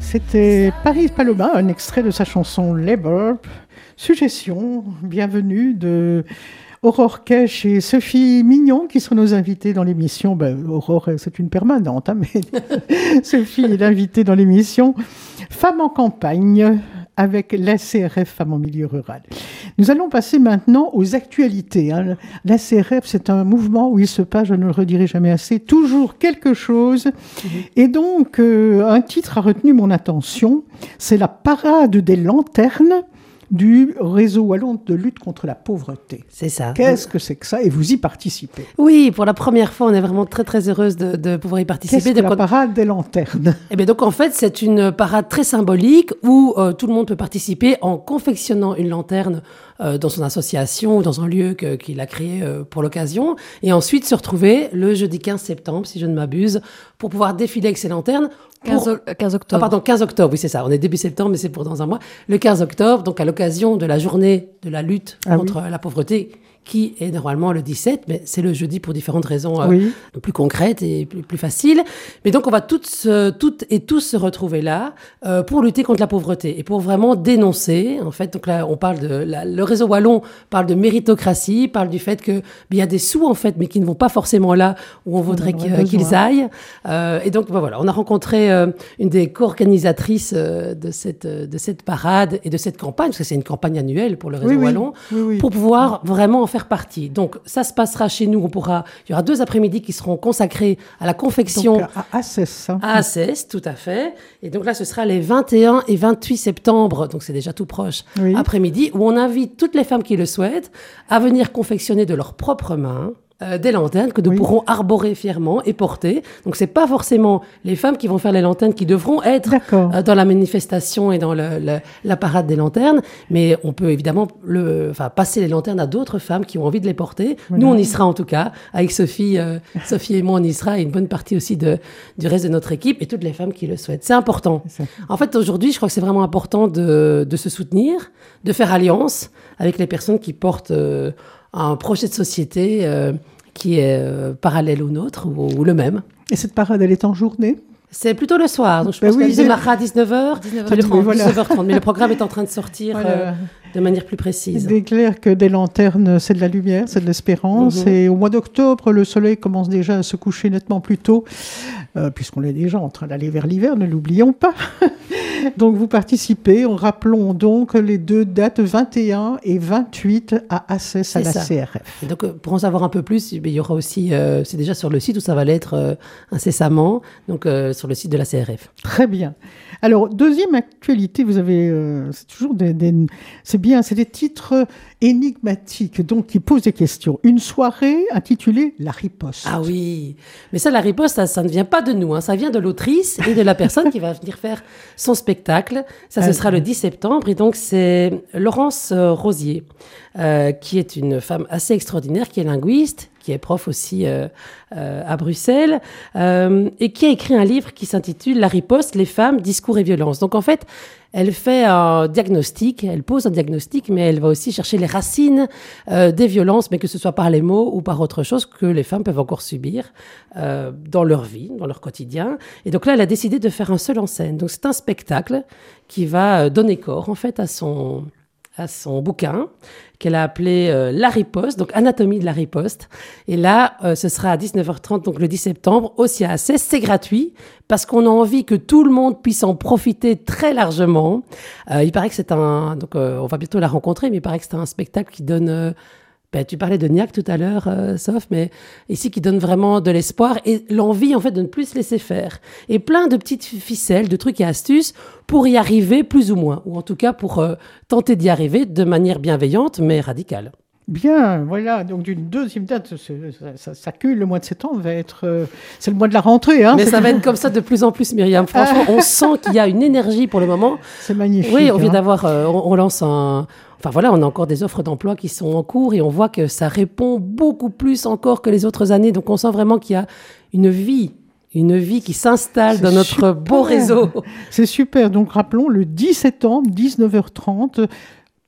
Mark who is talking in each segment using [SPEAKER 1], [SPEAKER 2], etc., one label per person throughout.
[SPEAKER 1] C'était Paris Paloma, un extrait de sa chanson Labour. Suggestion, bienvenue de Aurore Kech et Sophie Mignon qui sont nos invités dans l'émission. Aurore, c'est une permanente, mais Sophie est l'invitée dans l'émission Femmes en campagne avec l'ACRF Femmes en milieu rural. Nous allons passer maintenant aux actualités. L'ACRF, c'est un mouvement où il se passe, je ne le redirai jamais assez, toujours quelque chose. Et donc, un titre a retenu mon attention, c'est la parade des lanternes du réseau wallon de lutte contre la pauvreté.
[SPEAKER 2] C'est ça.
[SPEAKER 1] Qu'est-ce que c'est que ça? Et vous y participez.
[SPEAKER 2] Oui, pour la première fois, on est vraiment très très heureuse de pouvoir y participer.
[SPEAKER 1] Qu'est-ce que la parade des lanternes?
[SPEAKER 2] Eh bien, donc en fait, c'est une parade très symbolique où tout le monde peut participer en confectionnant une lanterne dans son association ou dans un lieu qu'il a créé pour l'occasion, et ensuite se retrouver le jeudi 15 septembre, si je ne m'abuse, pour pouvoir défiler avec ses lanternes.
[SPEAKER 3] 15 octobre.
[SPEAKER 2] Ah, pardon, 15 octobre, oui, c'est ça. On est début septembre, mais c'est pour dans un mois. Le 15 octobre, donc à l'occasion de la journée de la lutte contre la pauvreté, qui est normalement le 17, mais c'est le jeudi pour différentes raisons plus concrètes et plus faciles. Mais donc, on va toutes et tous se retrouver là pour lutter contre la pauvreté et pour vraiment dénoncer. En fait, donc là, on parle le réseau wallon parle de méritocratie, parle du fait qu'il y a des sous, en fait, mais qui ne vont pas forcément là où on voudrait qu'ils aillent. Et donc, voilà, on a rencontré une des co-organisatrices de cette parade et de cette campagne, parce que c'est une campagne annuelle pour le réseau wallon, pour pouvoir vraiment en faire partie. Donc, ça se passera chez nous. Il y aura 2 après-midi qui seront consacrés à la confection.
[SPEAKER 1] Donc, à Assès.
[SPEAKER 2] À Assès, tout à fait. Et donc là, ce sera les 21 et 28 septembre, donc c'est déjà tout proche, après-midi, où on invite toutes les femmes qui le souhaitent à venir confectionner de leurs propres mains des lanternes que nous pourrons arborer fièrement et porter. Donc, c'est pas forcément les femmes qui vont faire les lanternes qui devront être dans la manifestation et dans la parade des lanternes, mais on peut évidemment passer les lanternes à d'autres femmes qui ont envie de les porter. Voilà. Nous, on y sera en tout cas. Avec Sophie et moi, on y sera, et une bonne partie aussi du reste de notre équipe et toutes les femmes qui le souhaitent. C'est important. En fait, aujourd'hui, je crois que c'est vraiment important de se soutenir, de faire alliance avec les personnes qui portent un projet de société qui est parallèle au nôtre ou le même.
[SPEAKER 1] Et cette parade, elle est en journée? C'est
[SPEAKER 2] plutôt le soir. Donc je pense qu'elle démarrera à 19h, 19h30. Mais le programme est en train de sortir de manière plus précise.
[SPEAKER 1] Il est clair que des lanternes, c'est de la lumière, c'est de l'espérance. Et au mois d'octobre, le soleil commence déjà à se coucher nettement plus tôt, puisqu'on est déjà en train d'aller vers l'hiver, ne l'oublions pas. Donc vous participez, rappelons donc les 2 dates, 21 et 28 à Assès, à la CRF.
[SPEAKER 2] Et donc pour en savoir un peu plus, il y aura aussi, c'est déjà sur le site où ça va l'être incessamment, donc sur le site de la CRF.
[SPEAKER 1] Très bien. Alors, deuxième actualité, vous avez, c'est toujours c'est bien, c'est des titres énigmatiques, donc qui posent des questions. Une soirée intitulée La Riposte.
[SPEAKER 2] Ah oui, mais ça, La Riposte, ça ne vient pas de nous, ça vient de l'autrice et de la personne qui va venir faire son spectacle. Ça, ce sera le 10 septembre, et donc c'est Laurence Rosier, qui est une femme assez extraordinaire, qui est linguiste, qui est prof aussi à Bruxelles, et qui a écrit un livre qui s'intitule « La riposte, les femmes, discours et violence ». Donc en fait, elle fait un diagnostic, elle pose un diagnostic, mais elle va aussi chercher les racines des violences, mais que ce soit par les mots ou par autre chose que les femmes peuvent encore subir dans leur vie, dans leur quotidien. Et donc là, elle a décidé de faire un seul en scène. Donc c'est un spectacle qui va donner corps en fait à son bouquin qu'elle a appelé La Riposte, donc Anatomie de la riposte. Et là, ce sera à 19h30, donc le 10 septembre, aussi à Assès. C'est gratuit parce qu'on a envie que tout le monde puisse en profiter très largement. Il paraît que c'est donc on va bientôt la rencontrer, mais il paraît que c'est un spectacle qui donne... tu parlais de Niac tout à l'heure, Soph, mais ici qui donne vraiment de l'espoir et l'envie en fait de ne plus se laisser faire. Et plein de petites ficelles, de trucs et astuces pour y arriver plus ou moins, ou en tout cas pour tenter d'y arriver de manière bienveillante mais radicale.
[SPEAKER 1] Bien, voilà, donc d'une deuxième date, ça cule, le mois de septembre va être... c'est le mois de la rentrée.
[SPEAKER 2] Mais ça va être comme ça de plus en plus, Myriam. Franchement, on sent qu'il y a une énergie pour le moment.
[SPEAKER 1] C'est magnifique.
[SPEAKER 2] Oui, on vient d'avoir... on lance un... Enfin voilà, on a encore des offres d'emploi qui sont en cours et on voit que ça répond beaucoup plus encore que les autres années. Donc on sent vraiment qu'il y a une vie qui s'installe dans notre beau réseau.
[SPEAKER 1] C'est super. Donc rappelons, le 10 septembre, 19h30,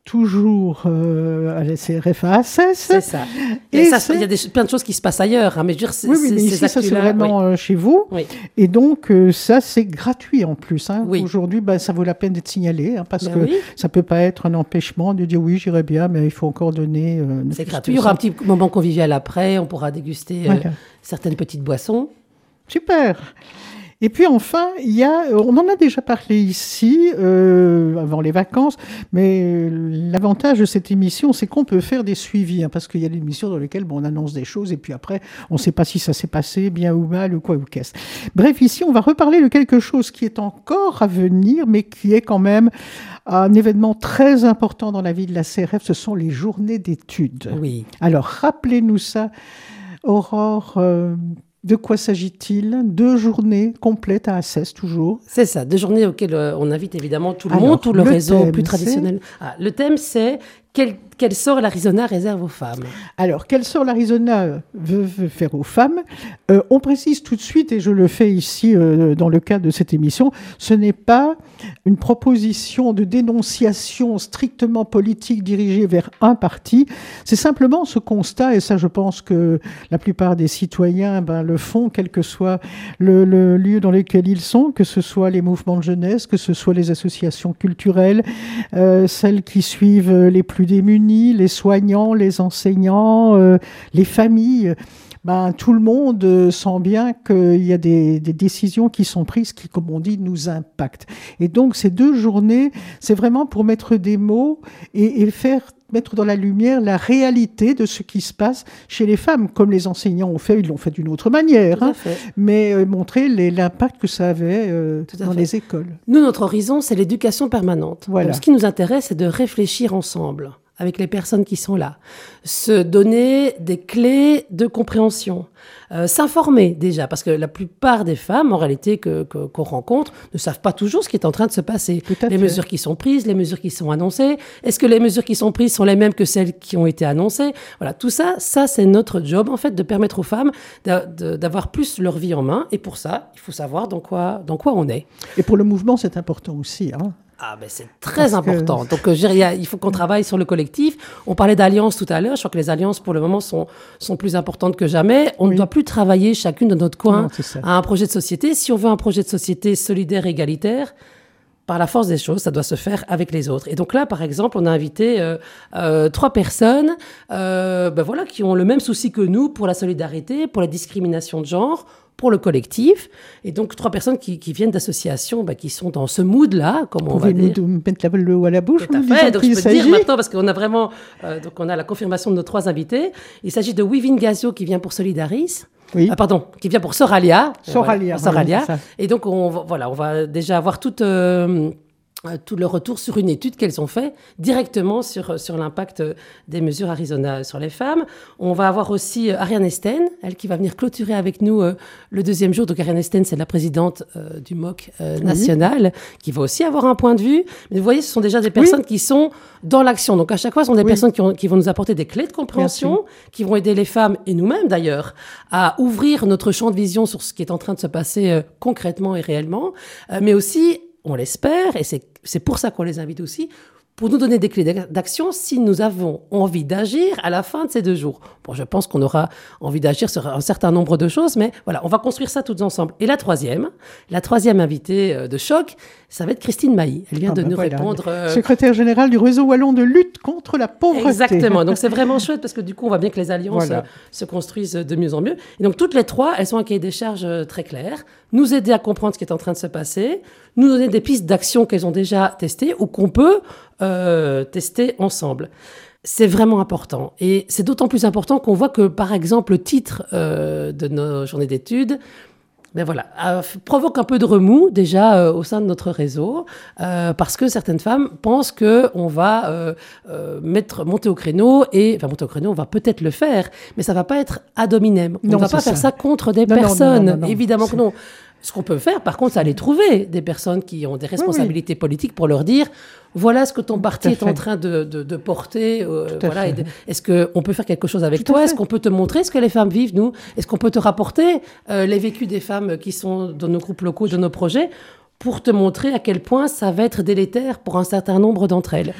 [SPEAKER 1] toujours à la CRFASS.
[SPEAKER 2] C'est ça. Et ça, il y a plein de choses qui se passent ailleurs, hein, mais je veux dire,
[SPEAKER 1] mais ici, ça c'est vraiment chez vous. Oui. Et donc, ça, c'est gratuit en plus. Hein. Oui. Aujourd'hui, ça vaut la peine d'être signalé, hein, parce que ça ne peut pas être un empêchement de dire oui, j'irai bien, mais il faut encore donner...
[SPEAKER 2] c'est gratuit. Il y aura un petit moment convivial après, on pourra déguster certaines petites boissons.
[SPEAKER 1] Super. Et puis enfin, on en a déjà parlé ici, avant les vacances, mais l'avantage de cette émission, c'est qu'on peut faire des suivis, hein, parce qu'il y a des émissions dans lesquelles on annonce des choses, et puis après, on ne sait pas si ça s'est passé bien ou mal, ou quoi ou qu'est-ce. Bref, ici, on va reparler de quelque chose qui est encore à venir, mais qui est quand même un événement très important dans la vie de la CRF, ce sont les journées d'études.
[SPEAKER 2] Oui.
[SPEAKER 1] Alors, rappelez-nous ça, Aurore... de quoi s'agit-il? 2 journées complètes à Assès, toujours.
[SPEAKER 2] C'est ça, 2 journées auxquelles on invite évidemment tout le monde, tout le réseau plus traditionnel. Le thème, c'est quel sort l'Arizona réserve aux femmes?
[SPEAKER 1] Alors, quel sort l'Arizona veut faire aux femmes? On précise tout de suite, et je le fais ici dans le cadre de cette émission, ce n'est pas une proposition de dénonciation strictement politique dirigée vers un parti. C'est simplement ce constat, et ça je pense que la plupart des citoyens le font, quel que soit le lieu dans lequel ils sont, que ce soit les mouvements de jeunesse, que ce soit les associations culturelles, celles qui suivent les plus démunis, les soignants, les enseignants, les familles. Tout le monde sent bien qu'il y a des décisions qui sont prises qui, comme on dit, nous impactent. Et donc, ces 2 journées, c'est vraiment pour mettre des mots et mettre dans la lumière la réalité de ce qui se passe chez les femmes, comme les enseignants ont fait, ils l'ont fait d'une autre manière, mais montrer l'impact que ça avait dans les écoles.
[SPEAKER 2] Nous, notre horizon, c'est l'éducation permanente. Voilà. Donc, ce qui nous intéresse, c'est de réfléchir ensemble avec les personnes qui sont là, se donner des clés de compréhension, s'informer déjà, parce que la plupart des femmes, en réalité, qu'on rencontre, ne savent pas toujours ce qui est en train de se passer. Les mesures qui sont prises, les mesures qui sont annoncées. Est-ce que les mesures qui sont prises sont les mêmes que celles qui ont été annoncées? Voilà, tout ça, c'est notre job, en fait, de permettre aux femmes d'avoir plus leur vie en main. Et pour ça, il faut savoir dans quoi on est.
[SPEAKER 1] Et pour le mouvement, c'est important aussi, hein.
[SPEAKER 2] C'est très important. Donc, il faut qu'on travaille sur le collectif. On parlait d'alliances tout à l'heure. Je crois que les alliances, pour le moment, sont plus importantes que jamais. On ne doit plus travailler chacune de notre coin à un projet de société. Si on veut un projet de société solidaire et égalitaire, par la force des choses, ça doit se faire avec les autres. Et donc là, par exemple, on a invité 3 personnes qui ont le même souci que nous pour la solidarité, pour la discrimination de genre, pour le collectif. Et donc, 3 personnes qui viennent d'associations qui sont dans ce mood-là, comme on va dire.
[SPEAKER 1] Vous pouvez nous mettre l'eau à la bouche?
[SPEAKER 2] Tout à fait. Donc, je peux dire maintenant, parce qu'on a vraiment... donc, on a la confirmation de nos 3 invités. Il s'agit de Wivine Gazio, qui vient pour Solidaris.
[SPEAKER 1] Oui.
[SPEAKER 2] Qui vient pour Soralia.
[SPEAKER 1] Soralia.
[SPEAKER 2] Soralia. Et donc, on va déjà avoir tout le retour sur une étude qu'elles ont fait directement sur l'impact des mesures Arizona sur les femmes. On va avoir aussi Ariane Esten, elle qui va venir clôturer avec nous le 2e jour. Donc Ariane Esten, c'est la présidente du MOC national, qui va aussi avoir un point de vue. Mais vous voyez, ce sont déjà des personnes qui sont dans l'action. Donc à chaque fois, ce sont des personnes qui vont nous apporter des clés de compréhension, qui vont aider les femmes, et nous-mêmes d'ailleurs, à ouvrir notre champ de vision sur ce qui est en train de se passer concrètement et réellement, mais aussi... On l'espère, et c'est pour ça qu'on les invite aussi, pour nous donner des clés d'action si nous avons envie d'agir à la fin de ces 2 jours. Bon, je pense qu'on aura envie d'agir sur un certain nombre de choses, mais voilà, on va construire ça toutes ensemble. Et la troisième invitée de choc, ça va être Christine Mailly. Elle vient de nous répondre...
[SPEAKER 1] Secrétaire générale du réseau wallon de lutte contre la pauvreté.
[SPEAKER 2] Exactement. Donc, c'est vraiment chouette parce que du coup, on voit bien que les alliances se construisent de mieux en mieux. Et donc, toutes les 3, elles ont un cahier des charges très clair, nous aider à comprendre ce qui est en train de se passer, nous donner des pistes d'action qu'elles ont déjà testées ou qu'on peut tester ensemble. C'est vraiment important. Et c'est d'autant plus important qu'on voit que, par exemple, le titre de nos journées d'études provoque un peu de remous déjà au sein de notre réseau, parce que certaines femmes pensent qu'on va monter au créneau, on va peut-être le faire, mais ça ne va pas être ad hominem. On ne va pas faire ça contre des personnes. Non, évidemment que non. Ce qu'on peut faire, par contre, c'est aller trouver des personnes qui ont des responsabilités politiques pour leur dire voilà ce que ton parti est en train de porter. Est-ce qu'on peut faire quelque chose avec toi? Est-ce qu'on peut te montrer ce que les femmes vivent, nous? Est-ce qu'on peut te rapporter les vécus des femmes qui sont dans nos groupes locaux, de nos projets, pour te montrer à quel point ça va être délétère pour un certain nombre d'entre elles?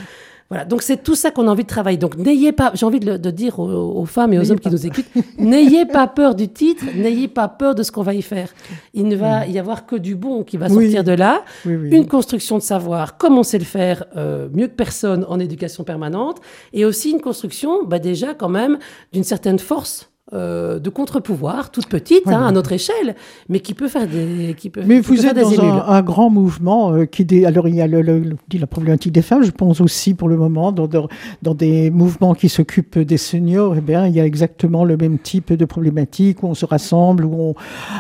[SPEAKER 2] Voilà, donc c'est tout ça qu'on a envie de travailler. Donc n'ayez pas, j'ai envie de dire aux femmes et aux hommes qui nous écoutent, n'ayez pas peur du titre, n'ayez pas peur de ce qu'on va y faire. Il ne va y avoir que du bon qui va sortir de là. Une construction de savoir, comme on sait le faire mieux que personne en éducation permanente, et aussi une construction, déjà quand même, d'une certaine force. De contre-pouvoir, toute petite, à notre échelle, mais qui peut faire des
[SPEAKER 1] Mais vous êtes dans un grand mouvement alors il y a la problématique des femmes, je pense aussi pour le moment, dans des mouvements qui s'occupent des seniors, il y a exactement le même type de problématique où on se rassemble, où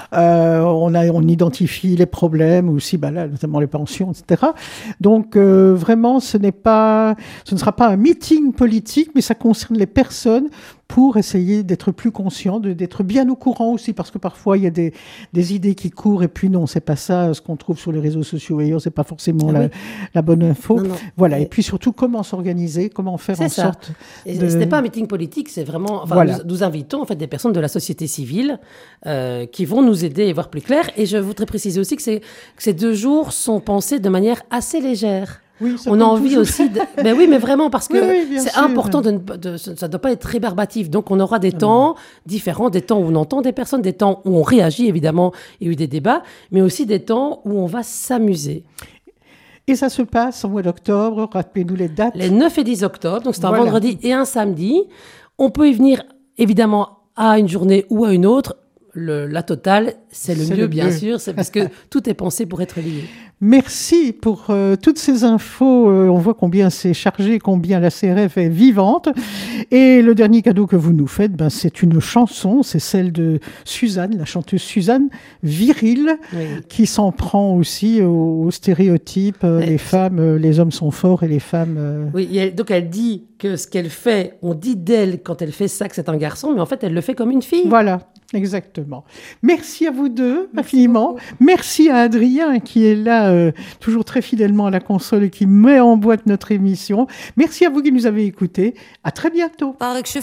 [SPEAKER 1] on identifie les problèmes, aussi, là, notamment les pensions, etc. Donc, vraiment, ce ne sera pas un meeting politique, mais ça concerne les personnes pour essayer d'être plus conscient, d'être bien au courant aussi, parce que parfois il y a des idées qui courent et puis non, c'est pas ça, ce qu'on trouve sur les réseaux sociaux ailleurs, c'est pas forcément la bonne info. Non. Voilà, et puis surtout comment s'organiser, comment faire en sorte.
[SPEAKER 2] Ce n'est pas un meeting politique, c'est vraiment. Nous invitons en fait des personnes de la société civile qui vont nous aider à voir plus clair. Et je voudrais préciser aussi que ces 2 jours sont pensés de manière assez légère.
[SPEAKER 1] Oui,
[SPEAKER 2] on a envie aussi mais oui, mais vraiment, parce que c'est important ça ne doit pas être rébarbatif. Donc, on aura des temps différents, des temps où on entend des personnes, des temps où on réagit, évidemment, il y a eu des débats, mais aussi des temps où on va s'amuser.
[SPEAKER 1] Et ça se passe au mois d'octobre, rappelez-nous les dates.
[SPEAKER 2] Les 9 et 10 octobre, donc c'est un vendredi et un samedi. On peut y venir, évidemment, à une journée ou à une autre. La totale, c'est le mieux, bien sûr, c'est parce que tout est pensé pour être lié.
[SPEAKER 1] Merci pour toutes ces infos. On voit combien c'est chargé, combien la CRF est vivante. Et le dernier cadeau que vous nous faites, c'est une chanson, c'est celle de Suzanne, la chanteuse Suzanne, virile, qui s'en prend aussi aux stéréotypes. Les femmes, les hommes sont forts et les femmes...
[SPEAKER 2] Oui, donc elle dit que ce qu'elle fait, on dit d'elle quand elle fait ça que c'est un garçon, mais en fait elle le fait comme une fille.
[SPEAKER 1] Voilà. Exactement. Merci à vous deux, infiniment. Merci à Adrien qui est là, toujours très fidèlement à la console et qui met en boîte notre émission. Merci à vous qui nous avez écoutés. À très bientôt.